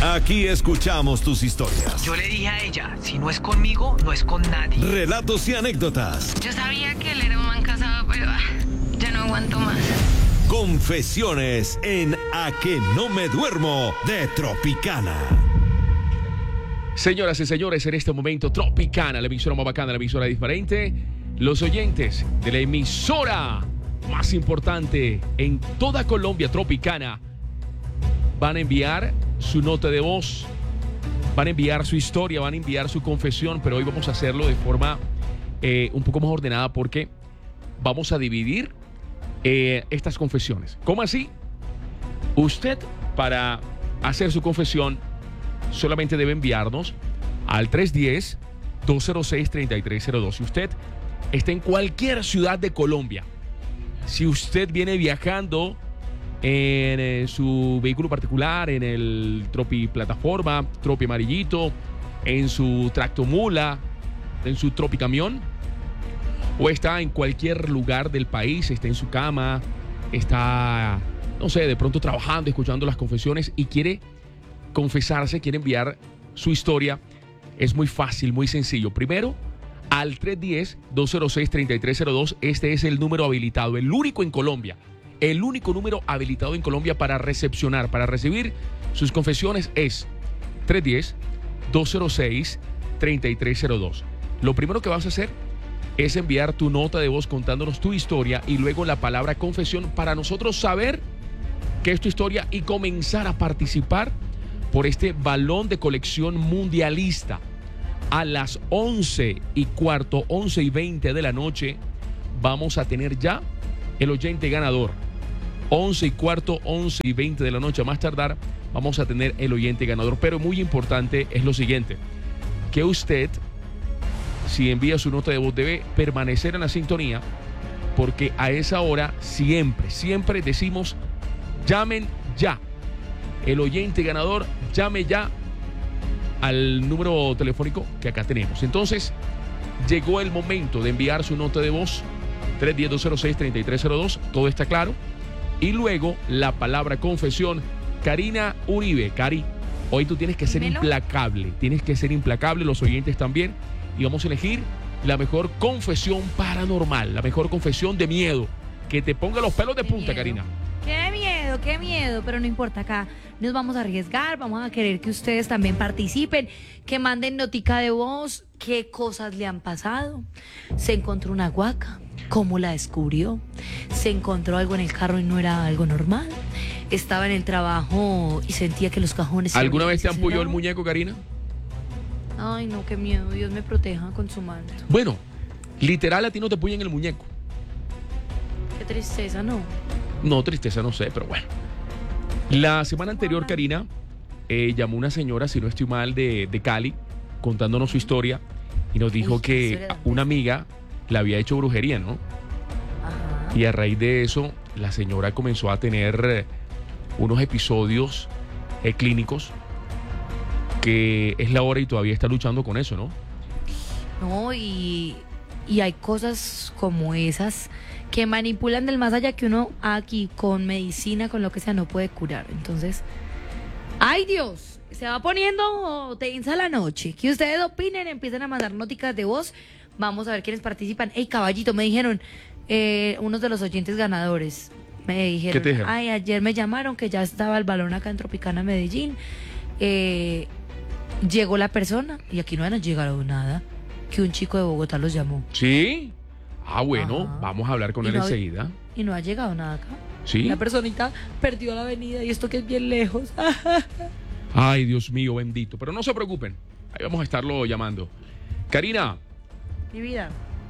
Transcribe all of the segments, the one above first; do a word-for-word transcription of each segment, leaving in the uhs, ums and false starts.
Aquí escuchamos tus historias. Yo le dije a ella, si no es conmigo, no es con nadie. Relatos y anécdotas. Yo sabía que él era un man casado, pero ah, ya no aguanto más. Confesiones en A Que No Me Duermo de Tropicana. Señoras y señores, en este momento Tropicana, la emisora más bacana, la emisora diferente. Los oyentes de la emisora más importante en toda Colombia, Tropicana, van a enviar su nota de voz, van a enviar su historia, van a enviar su confesión, pero hoy vamos a hacerlo de forma eh, un poco más ordenada porque vamos a dividir eh, estas confesiones. ¿Cómo así? Usted, para hacer su confesión, solamente debe enviarnos al tres uno cero, dos cero seis, tres tres cero dos. Si usted está en cualquier ciudad de Colombia, si usted viene viajando en eh, su vehículo particular, en el Tropi Plataforma, Tropi Amarillito, en su tractomula, en su Tropi Camión, o está en cualquier lugar del país, está en su cama, está, no sé, de pronto trabajando, escuchando las confesiones y quiere confesarse, quiere enviar su historia, es muy fácil, muy sencillo. Primero, al tres uno cero, dos cero seis, tres tres cero dos. Este es el número habilitado, el único en Colombia, el único número habilitado en Colombia para recepcionar, para recibir sus confesiones es tres uno cero, dos cero seis, tres tres cero dos. Lo primero que vas a hacer es enviar tu nota de voz contándonos tu historia y luego la palabra confesión para nosotros saber qué es tu historia y comenzar a participar por este balón de colección mundialista. A las once y cuarto, once y veinte de la noche, vamos a tener ya el oyente ganador. once y cuarto, once y veinte de la noche, a más tardar, vamos a tener el oyente ganador. Pero muy importante es lo siguiente, que usted, si envía su nota de voz, debe permanecer en la sintonía, porque a esa hora siempre, siempre decimos, llamen ya. El oyente ganador, llame ya al número telefónico que acá tenemos. Entonces, llegó el momento de enviar su nota de voz, tres uno cero, dos cero seis, tres tres cero dos, todo está claro. Y luego la palabra confesión. Karina Uribe, Cari, hoy tú tienes que ser Dímelo. implacable, tienes que ser implacable, los oyentes también, y vamos a elegir la mejor confesión paranormal, la mejor confesión de miedo, que te ponga los pelos de Qué punta, miedo. Karina. Qué miedo, qué miedo, pero no importa, acá nos vamos a arriesgar, vamos a querer que ustedes también participen, que manden notica de voz, qué cosas le han pasado. Se encontró una huaca, cómo la descubrió, se encontró algo en el carro y no era algo normal, estaba en el trabajo y sentía que los cajones... se ¿Alguna abrían vez te y se ampolló el cerraban. muñeco, Karina? Ay, no, qué miedo, Dios me proteja con su manto. Bueno, literal a ti no te puyen el muñeco. Qué tristeza, ¿no? No, tristeza, no sé, pero bueno. La semana anterior, Karina, eh, llamó una señora, si no estoy mal, de, de Cali, contándonos su historia y nos dijo Uy, ¿qué que historia? una amiga le había hecho brujería, ¿no? Ajá. Y a raíz de eso, la señora comenzó a tener eh, unos episodios eh, clínicos que es la hora y todavía está luchando con eso, ¿no? No, y, y hay cosas como esas que manipulan del más allá que uno aquí con medicina, con lo que sea, no puede curar. Entonces, ¡ay Dios! Se va poniendo tensa la noche. Que ustedes opinen, empiecen a mandar noticas de voz. Vamos a ver quiénes participan. ¡Ey, caballito! Me dijeron eh, unos de los oyentes ganadores. Me dijeron, ¿Qué te dijeron? ay, ayer me llamaron que ya estaba el balón acá en Tropicana, Medellín. Eh, llegó la persona y aquí no han llegado nada. Que un chico de Bogotá los llamó. ¿Sí? Ah, bueno, Ajá. vamos a hablar con Y él no- enseguida. Y no ha llegado nada acá. ¿Sí? La personita perdió la avenida y esto que es bien lejos. Ay, Dios mío, bendito. Pero no se preocupen, ahí vamos a estarlo llamando. Karina, Mi vida.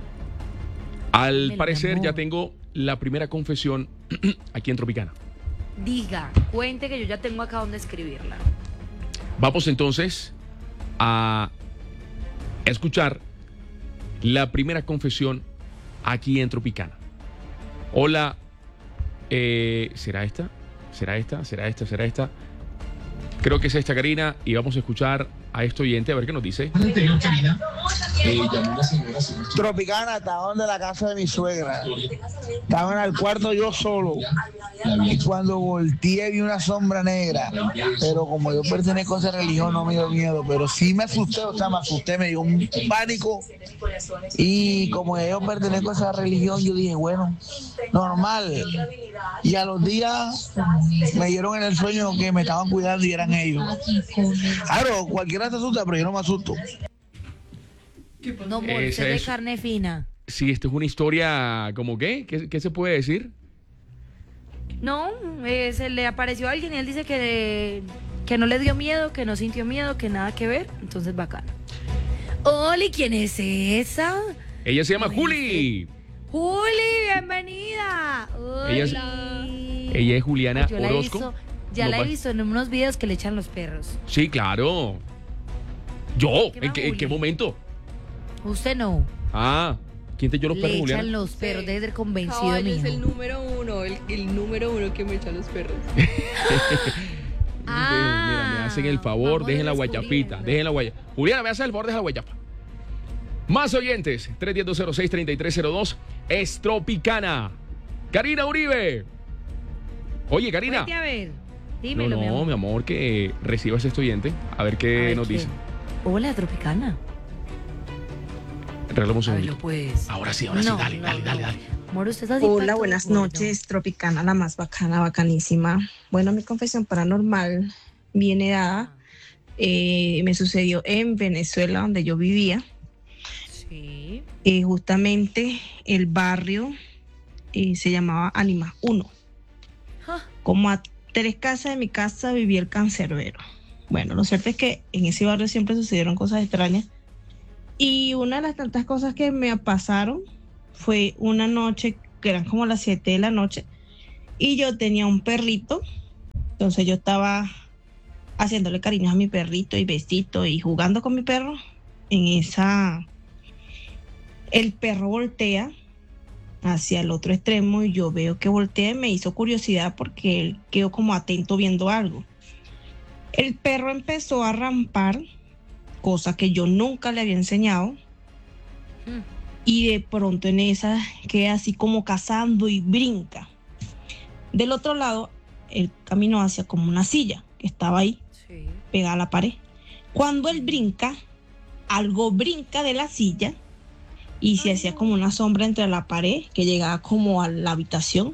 al Me parecer llamó. ya tengo la primera confesión aquí en Tropicana. Diga, cuente que yo ya tengo acá donde escribirla. Vamos entonces a escuchar la primera confesión aquí en Tropicana. Hola, eh, ¿será esta? ¿Será esta? ¿Será esta? ¿Será esta? Creo que es esta, Karina, y vamos a escuchar a este oyente a ver qué nos dice. Tropicana, estaba donde la casa de mi suegra. Estaba en el cuarto yo solo. Y cuando volteé vi una sombra negra. Pero como yo pertenezco a esa religión no me dio miedo. Pero sí me asusté, o sea, me asusté, me dio un pánico. Y como yo pertenezco a esa religión, yo dije, bueno, normal. Y a los días me dieron en el sueño que me estaban cuidando y eran ellos. Claro, cualquiera se asusta, pero yo no me asusto. No, amor, Esa usted es- de carne fina. Sí, esto es una historia como qué, ¿qué, qué se puede decir? No, eh, se le apareció a alguien y él dice que, que no le dio miedo, que no sintió miedo, que nada que ver. Entonces, bacano. Oli, ¿quién es esa? Ella se llama Juli. Juli, bienvenida. Ella es- Hola. Ella es Juliana Yo la he Orozco. visto, ya No la he pa- visto en unos videos que le echan los perros. Sí, claro. ¿Yo? ¿Qué ¿En más, qué, en qué Juli? momento? Usted no. Ah, ¿quién te dio los Le perros, echan Juliana? los perros, debe ser convencido, Caballo es el mijo. número uno, el, el número uno que me echa los perros. Ah, Mira, me hacen el favor, vamos dejen la descubriendo. guayapita, dejen la guayapa. Juliana, me hace el favor, deja la guayapa. Más oyentes, tres uno cero, cero seis, tres tres cero dos, es Tropicana. Karina Uribe. Oye, Karina. Vete a ver. No, Dímelo, mi no, amor. mi amor, que recibas este oyente. A ver A qué ver, nos ¿quién? dice. Hola, Tropicana. Regalamos un Ay, segundito. no pues. Ahora sí, ahora No, sí, dale, no, dale, no. dale, dale. Amor, usted está así Hola, para buenas todo, noches, Tropicana, la más bacana, bacanísima. Bueno, mi confesión paranormal viene dada, eh, me sucedió en Venezuela, donde yo vivía. Sí. Eh, justamente el barrio eh, se llamaba Ánimas uno. Ah. Como a tres casas de mi casa vivía el cancerbero. Bueno, lo cierto es que en ese barrio siempre sucedieron cosas extrañas. Y una de las tantas cosas que me pasaron fue una noche, que eran como las siete de la noche, y yo tenía un perrito. Entonces yo estaba haciéndole cariños a mi perrito y besito y jugando con mi perro. En esa, el perro voltea hacia el otro extremo y yo veo que voltea y me hizo curiosidad porque él quedó como atento viendo algo. El perro empezó a rampar, cosa que yo nunca le había enseñado. Mm. Y de pronto en esa queda así como cazando y brinca. Del otro lado, él caminó hacia como una silla que estaba ahí, Sí. pegada a la pared. Cuando él brinca, algo brinca de la silla y se hacía como una sombra entre la pared que llegaba como a la habitación.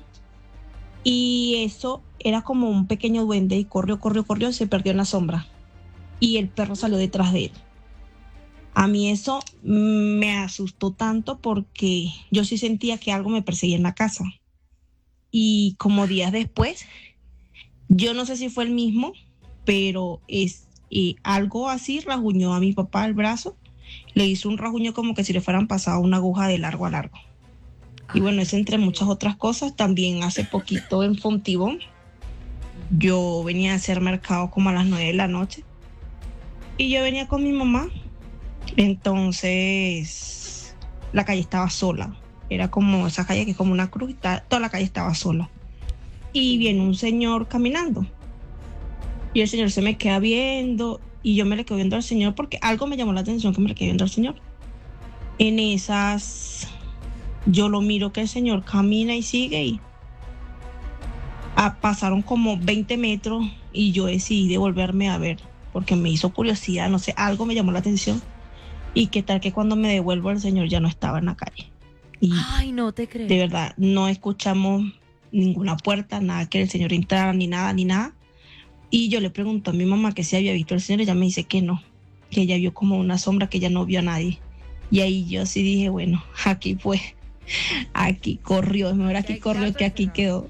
Y eso era como un pequeño duende y corrió, corrió, corrió y se perdió en la sombra. Y el perro salió detrás de él. A mí eso me asustó tanto porque yo sí sentía que algo me perseguía en la casa. Y como días después, yo no sé si fue el mismo, pero es eh, algo así rasguñó a mi papá el brazo. Le hizo un rasguño como que si le fueran pasado una aguja de largo a largo. Y bueno, eso entre muchas otras cosas. También hace poquito en Fontibón, yo venía a hacer mercado como a las nueve de la noche. Y yo venía con mi mamá. Entonces, la calle estaba sola. Era como esa calle que es como una cruz, y ta- toda la calle estaba sola. Y viene un señor caminando. Y el señor se me queda viendo, y yo me le quedo viendo al señor porque algo me llamó la atención que me le quedé viendo al señor. En esas, yo lo miro que el señor camina y sigue, y ah, pasaron como veinte metros, y yo decidí devolverme a ver, porque me hizo curiosidad, no sé, algo me llamó la atención. Y qué tal que cuando me devuelvo el señor ya no estaba en la calle. Y Ay, no te creo. de verdad, no escuchamos ninguna puerta, nada que el señor entrara, ni nada, ni nada. Y yo le pregunto a mi mamá que si había visto al señor, ella me dice que no, que ella vio como una sombra, que ella no vio a nadie. Y ahí yo sí dije, bueno, aquí fue, aquí corrió, es mejor aquí hay corrió que aquí casos, quedó.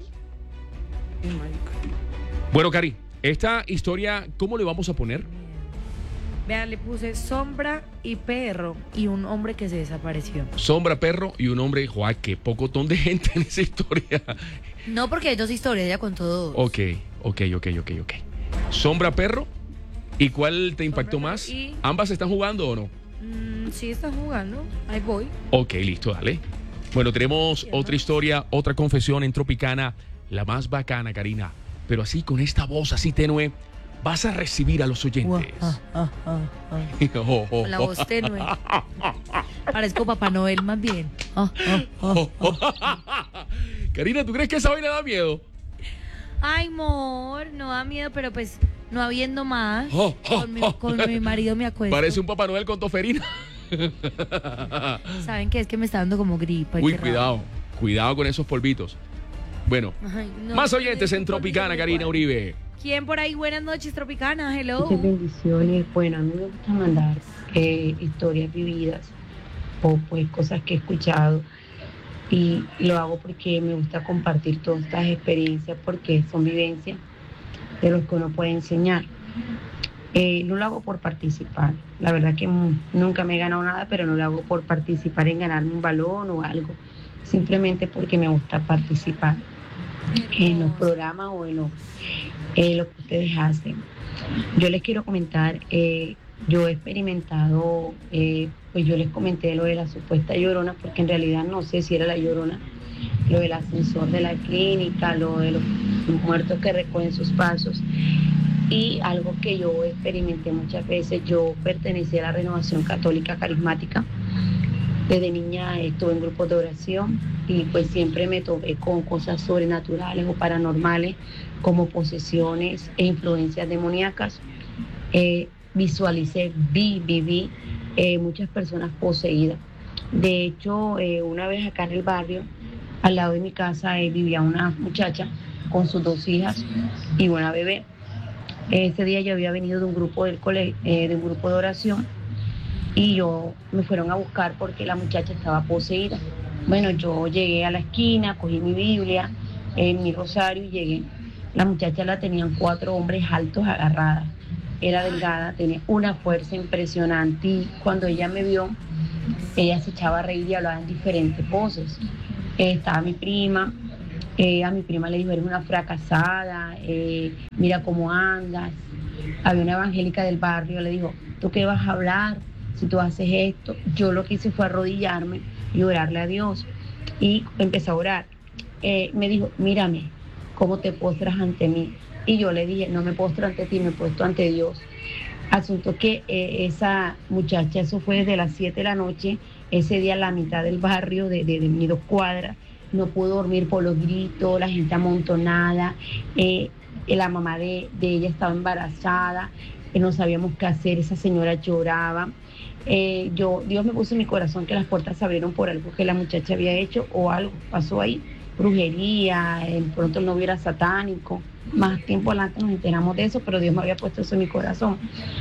Bueno, Cari, esta historia, ¿cómo le vamos a poner? Vean, le puse sombra y perro y un hombre que se desapareció. Sombra, perro y un hombre. ¡Joder, qué pocotón de gente en esa historia! No, porque hay dos historias, ya con todo. Ok, ok, ok, ok, ok. Sombra, perro. ¿Y cuál te impactó perro más? y- ¿Ambas están jugando o no? Mm, sí, está jugando. Ahí voy. Ok, listo, dale. Bueno, tenemos Entiendo. otra historia, otra confesión en Tropicana, la más bacana, Karina. Pero así, con esta voz así tenue, vas a recibir a los oyentes. Ah, ah, ah, ah. Oh, oh, Con la oh. voz tenue. Parezco Papá Noel más bien. Ah, ah, ah, ah. Karina, ¿tú crees que esa vaina da miedo? Ay, amor, no da miedo, pero pues no habiendo más. Oh, oh, Con mi, oh. con mi marido me acuesto. Parece un Papá Noel con toferina. ¿Saben qué? Es que me está dando como gripa. Uy, qué cuidado, cuidado con esos polvitos. Bueno, raro. Ay, no, más no oyentes me en dejo Tropicana, igual. Karina Uribe. ¿Quién por ahí? Buenas noches, Tropicana. Hello. Muchas bendiciones. Bueno, a mí me gusta mandar eh, historias vividas o pues cosas que he escuchado y lo hago porque me gusta compartir todas estas experiencias porque son vivencias de los que uno puede enseñar. Eh, no lo hago por participar. La verdad que mm, nunca me he ganado nada, pero no lo hago por participar en ganarme un balón o algo. Simplemente porque me gusta participar en los programas o en lo, en lo que ustedes hacen. Yo les quiero comentar, eh, yo he experimentado, eh, pues yo les comenté lo de la supuesta llorona, porque en realidad no sé si era la llorona, lo del ascensor de la clínica, lo de los muertos que recogen sus pasos. Y algo que yo experimenté muchas veces, yo pertenecí a la Renovación Católica Carismática. Desde niña estuve en grupos de oración y pues siempre me topé con cosas sobrenaturales o paranormales como posesiones e influencias demoníacas. Eh, visualicé, vi, viví eh, muchas personas poseídas. De hecho, eh, una vez acá en el barrio, al lado de mi casa, eh, vivía una muchacha con sus dos hijas y una bebé. Ese día yo había venido de un grupo del cole, eh, de un grupo de oración y yo me fueron a buscar porque la muchacha estaba poseída. Bueno, yo llegué a la esquina, cogí mi Biblia, eh, mi rosario y llegué. La muchacha la tenían cuatro hombres altos agarradas. Era delgada, tenía una fuerza impresionante y cuando ella me vio, ella se echaba a reír y hablaba en diferentes voces. Eh, estaba mi prima. Eh, a mi prima le dijo, eres una fracasada, eh, mira cómo andas. Había una evangélica del barrio, le dijo, ¿tú qué vas a hablar si tú haces esto? Yo lo que hice fue arrodillarme y orarle a Dios. Y empecé a orar. Eh, me dijo, mírame, ¿cómo te postras ante mí? Y yo le dije, no me postro ante ti, me postro ante Dios. Asunto que eh, esa muchacha, eso fue desde las siete de la noche, ese día a la mitad del barrio, de, de, de mis dos cuadras, no pudo dormir por los gritos, la gente amontonada, eh, la mamá de, de ella estaba embarazada, eh, no sabíamos qué hacer, esa señora lloraba. Eh, yo, Dios me puso en mi corazón que las puertas se abrieron por algo que la muchacha había hecho o algo pasó ahí, brujería, eh, pronto el novio era satánico. Más tiempo adelante nos enteramos de eso, pero Dios me había puesto eso en mi corazón.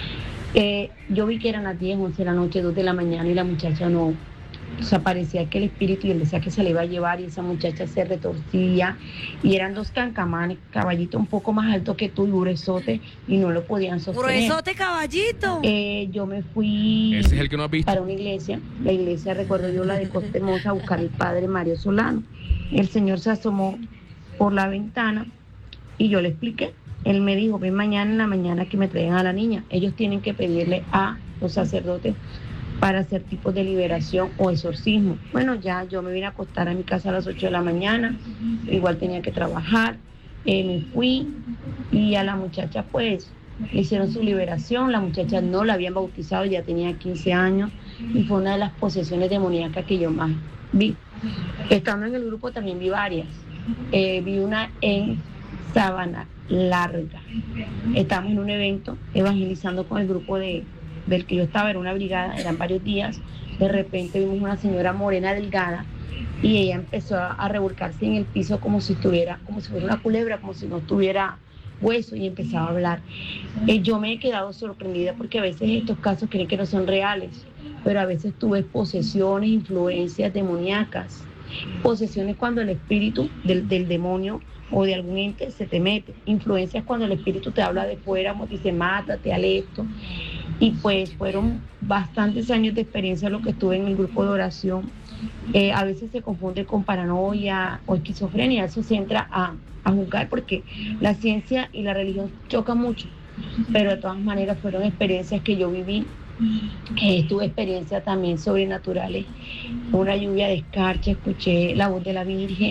Eh, yo vi que eran las diez, once de la noche, dos de la mañana y la muchacha no. O sea, parecía que el espíritu y él decía que se le iba a llevar y esa muchacha se retorcía y eran dos cancamanes, caballito un poco más alto que tú y gruesote y no lo podían sostener. Gruesote, caballito. Eh, yo me fui Ese es el que no has visto. para una iglesia, la iglesia recuerdo yo la de Costa Hermosa a buscar al padre Mario Solano. El señor se asomó por la ventana y yo le expliqué. Él me dijo, ven mañana en la mañana que me traigan a la niña. Ellos tienen que pedirle a los sacerdotes para hacer tipos de liberación o exorcismo. Bueno, ya yo me vine a acostar a mi casa a las ocho de la mañana, igual tenía que trabajar, eh, me fui y a la muchacha pues le hicieron su liberación. La muchacha no la habían bautizado, ya tenía quince años y fue una de las posesiones demoníacas que yo más vi. Estando en el grupo también vi varias. Eh, vi una en Sabana Larga. Estamos en un evento evangelizando con el grupo de del que yo estaba, era una brigada, eran varios días. De repente vimos una señora morena delgada y ella empezó a, a revolcarse en el piso como si estuviera, como si fuera una culebra, como si no tuviera hueso y empezaba a hablar. Eh, yo me he quedado sorprendida porque a veces estos casos creen que no son reales, pero a veces tú ves posesiones, influencias demoníacas, posesiones cuando el espíritu del, del demonio o de algún ente se te mete, influencias cuando el espíritu te habla de fuera, como te dice, mátate, hale esto. Y pues fueron bastantes años de experiencia lo que estuve en el grupo de oración. Eh, a veces se confunde con paranoia o esquizofrenia, eso se entra a, a juzgar porque la ciencia y la religión chocan mucho, pero de todas maneras fueron experiencias que yo viví. Eh, tuve experiencias también sobrenaturales, una lluvia de escarcha, escuché la voz de la Virgen,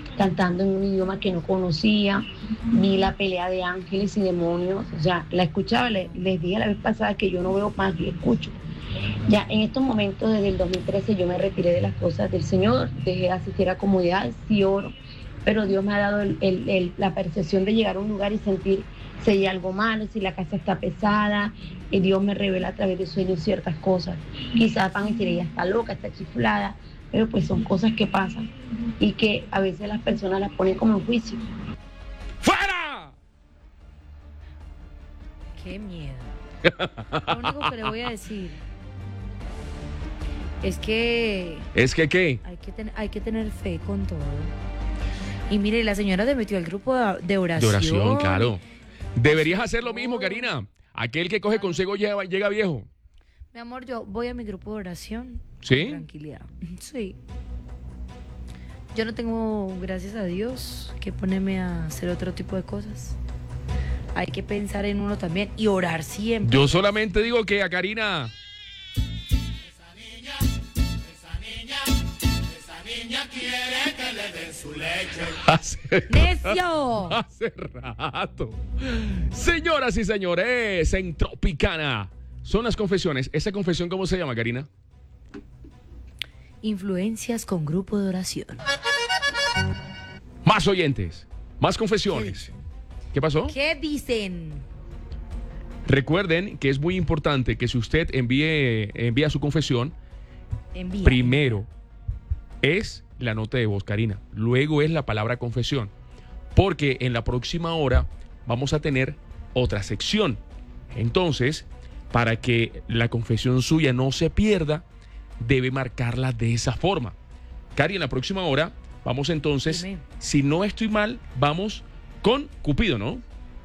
cantando en un idioma que no conocía, vi la pelea de ángeles y demonios, o sea, la escuchaba, les, les dije la vez pasada que yo no veo más, yo escucho. Ya en estos momentos, desde el dos mil trece, yo me retiré de las cosas del Señor, dejé de asistir a comunidades, sí oro, pero Dios me ha dado el, el, el, la percepción de llegar a un lugar y sentir si hay algo malo, si la casa está pesada, y Dios me revela a través de sueños ciertas cosas. Quizás van a decir, ella está loca, está chiflada, pero pues son cosas que pasan y que a veces las personas las ponen como en juicio. ¡Fuera! Qué miedo. Lo único que le voy a decir es que... ¿Es que qué? Hay que, ten, hay que tener fe con todo. Y mire, la señora se metió al grupo de oración. De oración, claro. Deberías hacer lo mismo, Karina. Aquel que coge consejo llega, llega viejo. Mi amor, yo voy a mi grupo de oración. ¿Sí? Con tranquilidad. Sí. Yo no tengo, gracias a Dios, que ponerme a hacer otro tipo de cosas. Hay que pensar en uno también y orar siempre. Yo solamente digo que a Karina... Esa niña, esa niña, esa niña quiere que le den su leche. Hace ¡Necio! Rato, hace rato. Señoras y señores, en Tropicana son las confesiones. ¿Esa confesión cómo se llama, Karina? Influencias con grupo de oración. Más oyentes, más confesiones. ¿Qué pasó? ¿Qué dicen? Recuerden que es muy importante que si usted envíe, envía su confesión, Envía. primero es la nota de voz, Karina. Luego es la palabra confesión. Porque en la próxima hora vamos a tener otra sección. Entonces, para que la confesión suya no se pierda, debe marcarla de esa forma. Cari, en la próxima hora vamos entonces, Dime. si no estoy mal, vamos con Cupido, ¿no?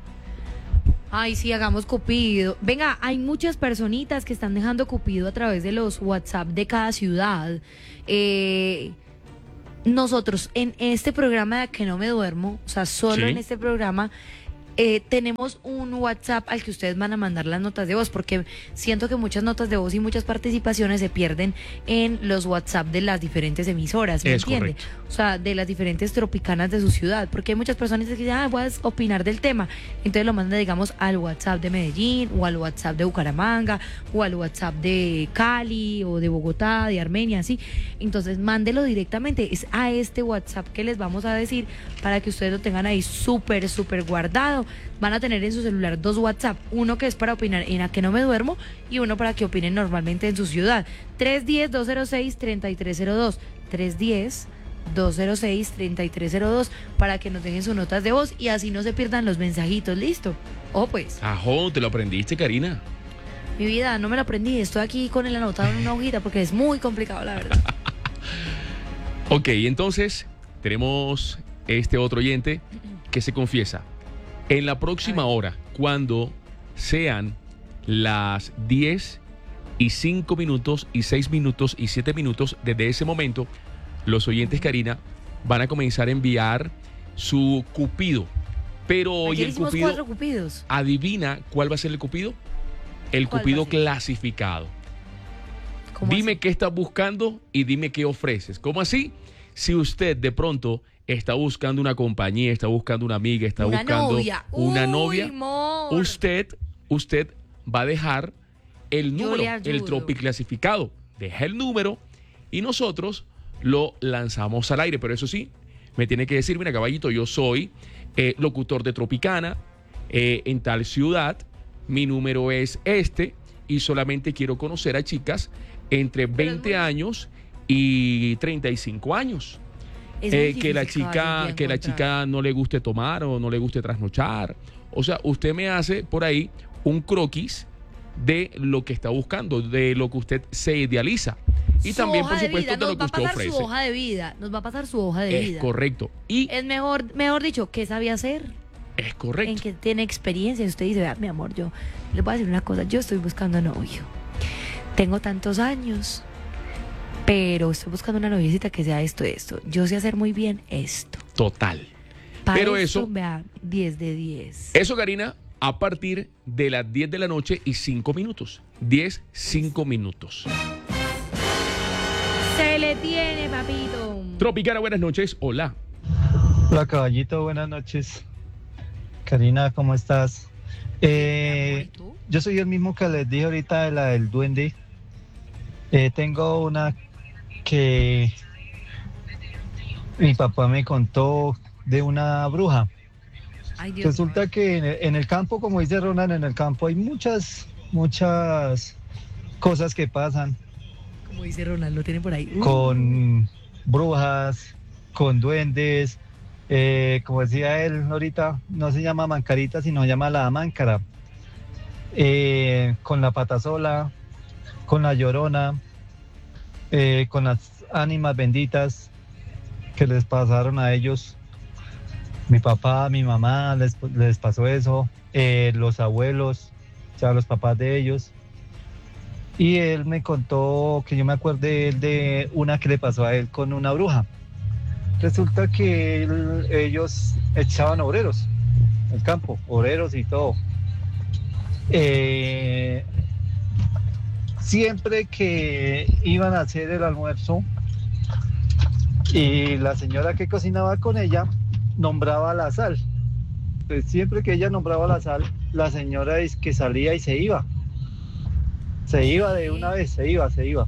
Ay, sí, hagamos Cupido. Venga, hay muchas personitas que están dejando Cupido a través de los WhatsApp de cada ciudad. Eh, nosotros en este programa de Que No Me Duermo, o sea, solo Sí. en este programa, eh, tenemos un WhatsApp al que ustedes van a mandar las notas de voz, porque siento que muchas notas de voz y muchas participaciones se pierden en los WhatsApp de las diferentes emisoras, ¿me Es entiende? correcto. O sea, de las diferentes tropicanas de su ciudad, porque hay muchas personas que dicen, ah, voy a opinar del tema, entonces lo mandan, digamos, al WhatsApp de Medellín, o al WhatsApp de Bucaramanga, o al WhatsApp de Cali, o de Bogotá, de Armenia, así. Entonces, mándelo directamente, es a este WhatsApp que les vamos a decir, para que ustedes lo tengan ahí súper, súper guardado. Van a tener en su celular dos WhatsApp, uno que es para opinar en A Que No Me Duermo y uno para que opinen normalmente en su ciudad. tres uno cero, dos cero seis, tres tres cero dos, tres uno cero, dos cero seis, tres tres cero dos, para que nos dejen sus notas de voz y así no se pierdan los mensajitos, ¿listo? Oh, pues, Ajó, te lo aprendiste, Karina. mi vida, no me lo aprendí, estoy aquí con el anotado en una hojita porque es muy complicado, la verdad. Ok, entonces tenemos este otro oyente que se confiesa. En la próxima hora, cuando sean las diez y cinco minutos y seis minutos y siete minutos, desde ese momento, los oyentes, Karina, van a comenzar a enviar su cupido. Pero hoy Ayer el hicimos cupido, cuatro cupidos. adivina cuál va a ser el cupido. El ¿Cuál cupido va a ser? clasificado. ¿Cómo Dime así? qué estás buscando y dime qué ofreces. ¿Cómo así? Si usted de pronto está buscando una compañía, está buscando una amiga, está Una buscando novia. una Uy, novia, mor. usted, usted va a dejar el Yo número, le el ayudo. Tropic clasificado. Deja el número y nosotros lo lanzamos al aire. Pero eso sí, me tiene que decir, mira, caballito, yo soy eh, locutor de Tropicana eh, en tal ciudad, mi número es este y solamente quiero conocer a chicas entre veinte muy- años y treinta y cinco años. Es muy Eh, que la difícil chica caballo, que la encontrar. chica no le guste tomar o no le guste trasnochar. O sea, usted me hace por ahí un croquis de lo que está buscando, de lo que usted se idealiza. Y Su también, hoja por de supuesto, vida, de lo nos que va a usted pasar ofrece. su hoja de vida, nos va a pasar su hoja de Es vida. correcto. Y Es mejor, mejor dicho, ¿qué sabía hacer? es En correcto. que tiene experiencia. Y usted dice, vea, mi amor, yo le voy a decir una cosa, yo estoy buscando novio. Tengo tantos años, pero estoy buscando una noviecita que sea esto, esto. Yo sé hacer muy bien esto. Total. Para Pero esto, eso- vea, diez de diez. Eso, Karina, a partir de las diez de la noche y cinco minutos. diez, cinco minutos. Se le tiene, papito. Tropicana, buenas noches. Hola. Hola caballito, buenas noches. Karina, ¿cómo estás? Eh, yo soy el mismo que les dije ahorita de la del duende. Eh, tengo una que mi papá me contó de una bruja. Ay, Dios Resulta mío. que en el, en el campo, como dice Ronald, en el campo hay muchas, muchas cosas que pasan Como dice Ronald, lo tiene por ahí. Uh. con brujas, con duendes. Eh, como decía él ahorita, no se llama mancarita, sino se llama la máncara. Eh, con la patasola, con la llorona, eh, con las ánimas benditas que les pasaron a ellos. Mi papá, mi mamá, les, les pasó eso, eh, los abuelos, o sea, los papás de ellos. Y él me contó que yo me acuerdé de una que le pasó a él con una bruja. Resulta que él, ellos echaban obreros en el campo, obreros y todo. Eh, siempre que iban a hacer el almuerzo y la señora que cocinaba con ella nombraba la sal, pues siempre que ella nombraba la sal, la señora es que salía y se iba, se iba de una vez, se iba, se iba.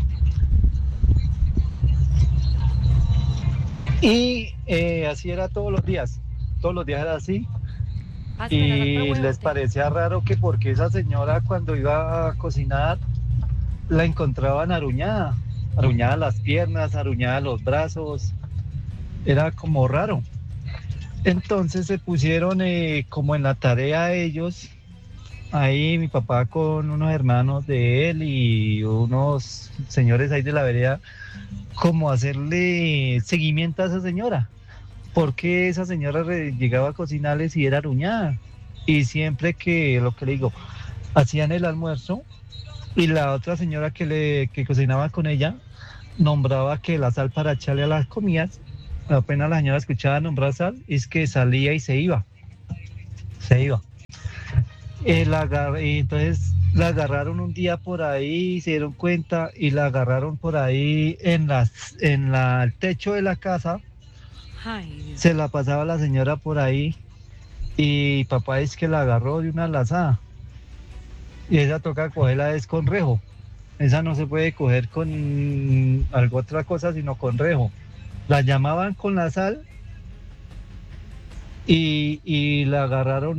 Y eh, así era todos los días, todos los días era así. Y les parecía raro que porque esa señora cuando iba a cocinar la encontraban aruñada, aruñada las piernas, aruñada los brazos, era como raro. Entonces se pusieron eh, como en la tarea ellos, ahí mi papá con unos hermanos de él y unos señores ahí de la vereda, como hacerle seguimiento a esa señora, porque esa señora re- llegaba a cocinarles y era aruñada, y siempre que, lo que le digo, hacían el almuerzo y la otra señora que, le, que cocinaba con ella nombraba que la sal para echarle a las comidas, apenas la señora escuchaba nombrar sal, es que salía y se iba, se iba. Eh, la agar- y entonces la agarraron un día por ahí, se dieron cuenta y la agarraron por ahí en, las, en la, el techo de la casa. Ay, Dios. Se la pasaba la señora por ahí y papá es que la agarró de una lazada. Y esa toca cogerla es con rejo. Esa no se puede coger con algo otra cosa sino con rejo. La llamaban con la sal y, y la agarraron